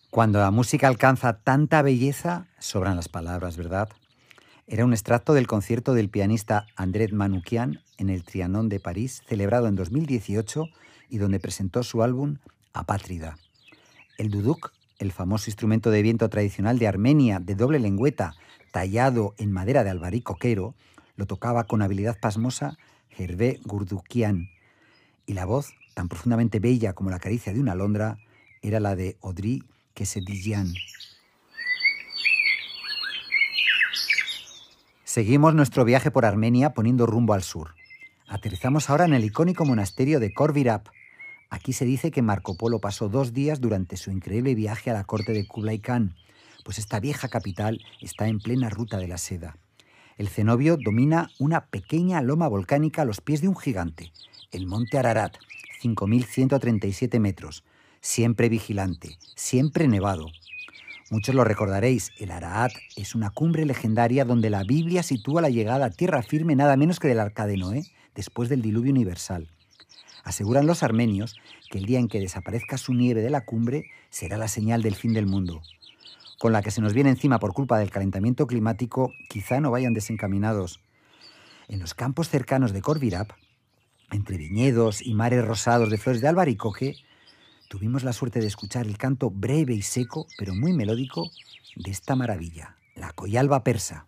Cuando la música alcanza tanta belleza, sobran las palabras, ¿verdad? Era un extracto del concierto del pianista André Manoukian en el Trianon de París, celebrado en 2018 y donde presentó su álbum Apátrida. El duduk, el famoso instrumento de viento tradicional de Armenia de doble lengüeta, tallado en madera de albaricoquero, lo tocaba con habilidad pasmosa Hervé Gurdukian, y la voz, tan profundamente bella como la caricia de una alondra, era la de Audrey Kesedijian. Seguimos nuestro viaje por Armenia poniendo rumbo al sur. Aterrizamos ahora en el icónico monasterio de Khor Virap. Aquí se dice que Marco Polo pasó 2 días durante su increíble viaje a la corte de Kublai Khan, pues esta vieja capital está en plena ruta de la seda. El cenobio domina una pequeña loma volcánica a los pies de un gigante, el monte Ararat, 5.137 metros, siempre vigilante, siempre nevado. Muchos lo recordaréis, el Ararat es una cumbre legendaria donde la Biblia sitúa la llegada a tierra firme nada menos que del Arca de Noé, después del diluvio universal. Aseguran los armenios que el día en que desaparezca su nieve de la cumbre será la señal del fin del mundo. Con la que se nos viene encima por culpa del calentamiento climático, quizá no vayan desencaminados. En los campos cercanos de Khor Virap, entre viñedos y mares rosados de flores de albaricoque, tuvimos la suerte de escuchar el canto breve y seco, pero muy melódico, de esta maravilla, la coyalba persa.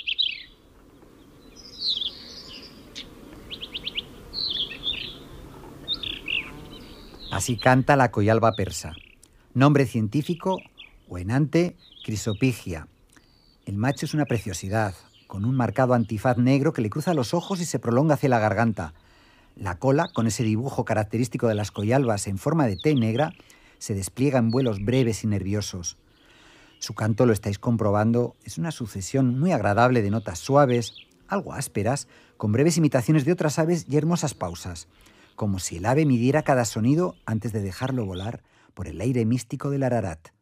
Así canta la coyalba persa. Nombre científico, Oenanthe chrysopigia. El macho es una preciosidad, con un marcado antifaz negro que le cruza los ojos y se prolonga hacia la garganta. La cola, con ese dibujo característico de las coyalbas en forma de T negra, se despliega en vuelos breves y nerviosos. Su canto, lo estáis comprobando, es una sucesión muy agradable de notas suaves, algo ásperas, con breves imitaciones de otras aves y hermosas pausas, como si el ave midiera cada sonido antes de dejarlo volar por el aire místico del Ararat.